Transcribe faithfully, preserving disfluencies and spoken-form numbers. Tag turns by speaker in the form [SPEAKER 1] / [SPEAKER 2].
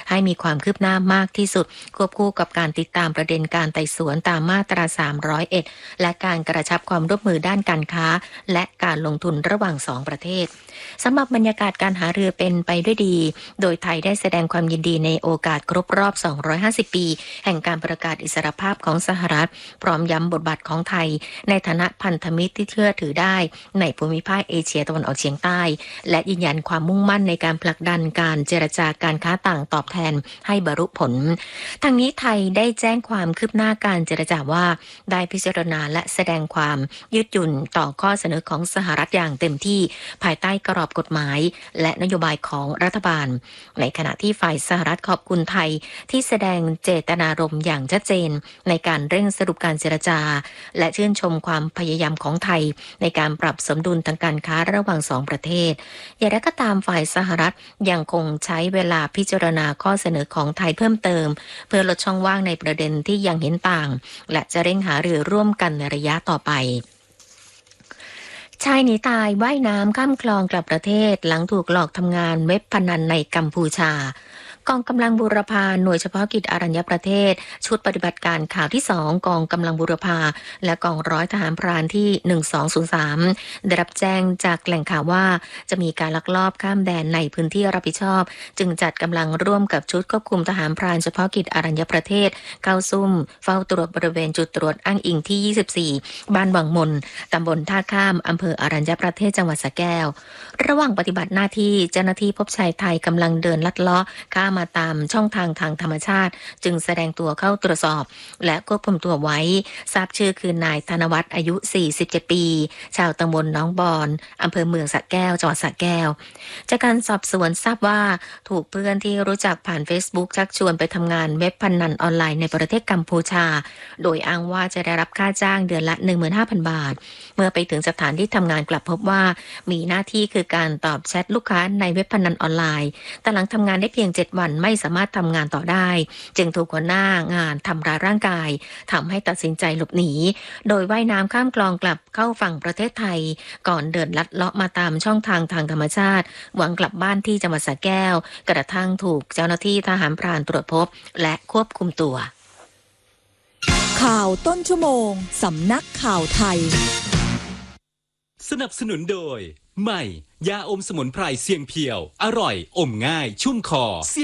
[SPEAKER 1] ให้มีความคืบหน้ามากที่สุดควบคู่กับการติดตามประเด็นการไต่สวนตามมาตราสามร้อยเอ็ดและการกระชับความร่วมมือด้านการค้าและการลงทุนระหว่างสองประเทศสำหรับบรรยากาศการหารือเป็นไปด้วยดีโดยไทยได้แสดงความยินดีในโอกาสครบรอบสองร้อยห้าสิบปีแห่งการประกาศอิสรภาพของสหรัฐพร้อมย้ำบทบาทของไทยในฐานะพันธมิตรที่เชื่อถือได้ในภูมิภาคเอเชียตะวันออกเฉียงใต้และยืนยันความมุ่งมั่นในการผลักดันการเจรจาการค้าต่างตอบแทนให้บรรลุผลทางนี้ไทยได้แจ้งความคืบหน้าการเจรจาว่าได้พิจารณาและแสดงความยืดหยุ่นต่อข้อเสนอของสหรัฐอย่างเต็มที่ภายใต้กรอบกฎหมายและนโยบายของรัฐบาลในขณะที่ฝ่ายสหรัฐขอบคุณไทยที่แสดงเจตนารมณ์อย่างชัดเจนในการเร่งสรุปการเจรจาและชื่นชมความพยายามของไทยในการปรับสมดุลทางการค้าระหว่างสองประเทศอย่างไรก็ตามฝ่ายสหรัฐยังคงใช้เวลาพิจารณาข้อเสนอของไทยเพิ่มเติมเพื่อลดช่องว่างในประเด็นที่ยังเห็นต่างและจะเร่งหารือร่วมกันในระยะต่อไปชายหนีตายว่ายน้ำข้ามคลองกลับประเทศหลังถูกหลอกทำงานเว็บพนันในกัมพูชากองกำลังบูรพาหน่วยเฉพาะกิจอรัญญประเทศชุดปฏิบัติการข่าวที่สองกองกำลังบูรพาและกองร้อยทหารพรานที่หนึ่งสองศูนย์สามได้รับแจ้งจากแหล่งข่าวว่าจะมีการลักลอบข้ามแดนในพื้นที่รับผิดชอบจึงจัดกำลังร่วมกับชุดควบคุมทหารพรานเฉพาะกิจอรัญญประเทศเข้าซุ่มเฝ้าตรวจบริเวณจุดตรวจอ้างอิงที่ยี่สิบสี่บ้านวังมนตำบลท่าข้ามอำเภออรัญญประเทศจังหวัดสระแก้วระหว่างปฏิบัติหน้าที่เจ้าหน้าที่พบชายไทยกำลังเดินลัดเลาะข้ามมาตามช่องทางทางธรรมชาติจึงแสดงตัวเข้าตรวจสอบและควบคุมตัวไว้ทราบชื่อคือนายธนวัฒน์อายุสี่สิบเจ็ดปีชาวตำบลหนองบอนอำเภอเมืองสระแก้วจังหวัดสระแก้วจากการสอบสวนทราบว่าถูกเพื่อนที่รู้จักผ่าน Facebook ชักชวนไปทำงานเว็บพนันออนไลน์ในประเทศกัมพูชาโดยอ้างว่าจะได้รับค่าจ้างเดือนละ หนึ่งหมื่นห้าพัน บาทเมื่อไปถึงสถานที่ทำงานกลับพบว่ามีหน้าที่คือการตอบแชทลูกค้าในเว็บพนันออนไลน์แต่หลังทำงานได้เพียงเจ็ดวันไม่สามารถทำงานต่อได้จึงถูกหัวหน้างานทำร้ายร่างกายทำให้ตัดสินใจหลบหนีโดยว่ายน้ำข้ามคลองกลับเข้าฝั่งประเทศไทยก่อนเดินลัดเลาะมาตามช่องทางทางธรรมชาติหวังกลับบ้านที่จังหวัดสระแก้วกระทั่งถูกเจ้าหน้าที่ทหารพรานตรวจพบและควบคุมตัว
[SPEAKER 2] ข่าวต้นชั่วโมงสำนักข่าวไทย
[SPEAKER 3] สนับสนุนโดยใหม่ยาอมสมุนไพรเสียงเพียวอร่อยอมง่ายชุ่มคอ